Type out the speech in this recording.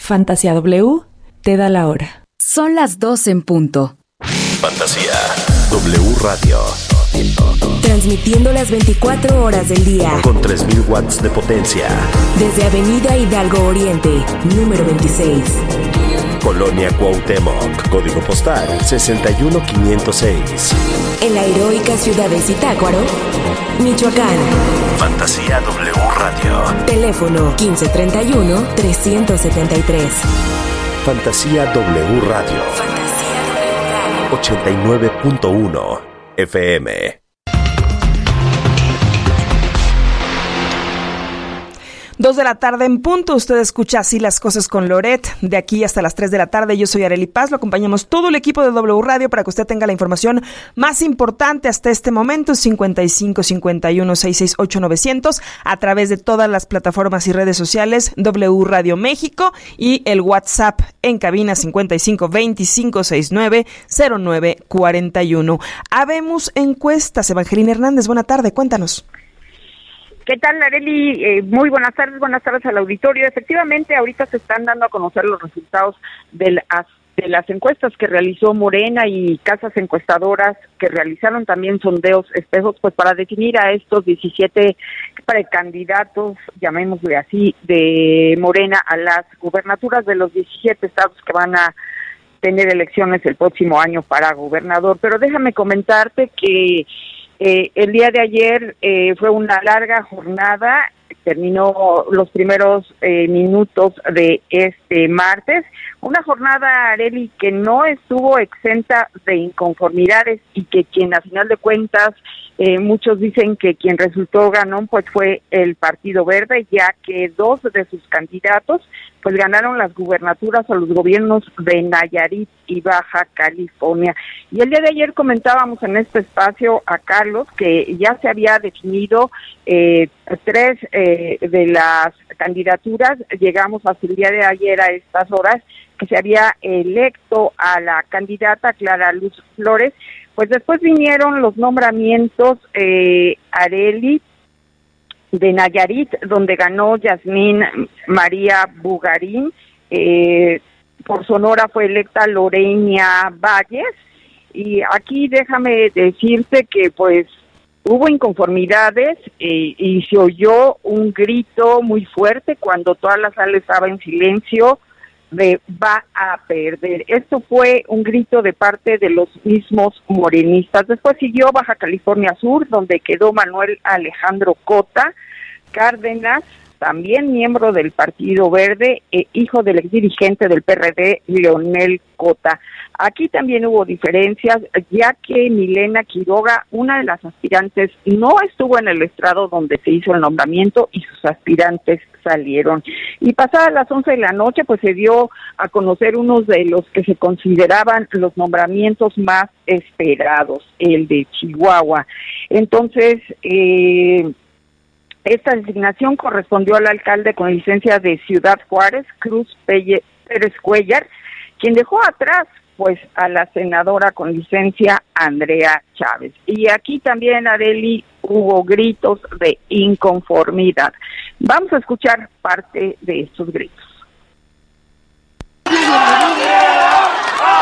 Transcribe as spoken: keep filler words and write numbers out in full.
Fantasía W te da la hora. Son las doce en punto. Fantasía W Radio. Transmitiendo las veinticuatro horas del día. Con tres mil watts de potencia. Desde Avenida Hidalgo Oriente, número veintiséis. Colonia Cuauhtémoc. Código postal sesenta y uno quinientos seis. En la heroica ciudad de Zitácuaro, Michoacán. Fantasía W Radio. Teléfono quince treinta y uno, trescientos setenta y tres. Fantasía W Radio. Fantasía W Radio. ochenta y nueve punto uno F M. Dos de la tarde en punto, usted escucha Así las cosas con Loret, de aquí hasta las tres de la tarde. Yo soy Arely Paz, lo acompañamos todo el equipo de W Radio para que usted tenga la información más importante hasta este momento, cincuenta y cinco cincuenta y uno sesenta y seis ocho novecientos, a través de todas las plataformas y redes sociales, W Radio México, y el WhatsApp en cabina cincuenta y cinco veinticinco sesenta y nueve cero nueve cuarenta y uno. Habemos encuestas. Evangelina Hernández, buena tarde, cuéntanos. ¿Qué tal, Arely? Eh, muy buenas tardes, buenas tardes al auditorio. Efectivamente, ahorita se están dando a conocer los resultados de las, de las encuestas que realizó Morena y casas encuestadoras que realizaron también sondeos espejos, pues para definir a estos diecisiete precandidatos, llamémosle así, de Morena a las gubernaturas de los diecisiete estados que van a tener elecciones el próximo año para gobernador. Pero déjame comentarte que Eh, el día de ayer eh, fue una larga jornada, terminó los primeros eh, minutos de este martes, una jornada, Arely, que no estuvo exenta de inconformidades y que quien a final de cuentas, eh, muchos dicen que quien resultó ganón pues fue el Partido Verde, ya que dos de sus candidatos pues ganaron las gubernaturas a los gobiernos de Nayarit y Baja California. Y el día de ayer comentábamos en este espacio a Carlos que ya se había definido eh, tres eh, de las candidaturas. Llegamos hasta el día de ayer a estas horas que se había electo a la candidata Clara Luz Flores. Pues después vinieron los nombramientos, eh, Arely, de Nayarit, donde ganó Yasmín María Bugarín. Eh, por Sonora fue electa Lorena Valles. Y aquí déjame decirte que pues hubo inconformidades eh, y se oyó un grito muy fuerte cuando toda la sala estaba en silencio de va a perder. Esto fue un grito de parte de los mismos morenistas. Después siguió Baja California Sur, donde quedó Manuel Alejandro Cota Cárdenas, también miembro del Partido Verde, e hijo del exdirigente del P R D, Leonel Cota. Aquí también hubo diferencias, ya que Milena Quiroga, una de las aspirantes, no estuvo en el estrado donde se hizo el nombramiento y sus aspirantes salieron. Y pasadas las once de la noche, pues se dio a conocer unos de los que se consideraban los nombramientos más esperados, el de Chihuahua. Entonces, eh... esta designación correspondió al alcalde con licencia de Ciudad Juárez, Cruz Pérez Cuellar, quien dejó atrás pues a la senadora con licencia Andrea Chávez. Y aquí también, Arely, hubo gritos de inconformidad. Vamos a escuchar parte de estos gritos. Bienvenido